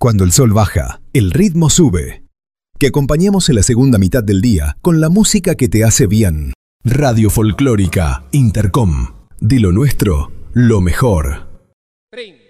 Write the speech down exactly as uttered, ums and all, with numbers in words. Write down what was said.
Cuando el sol baja, el ritmo sube. Que acompañemos en la segunda mitad del día con la música que te hace bien. Radio Folclórica Intercom. De lo nuestro, lo mejor. Pring.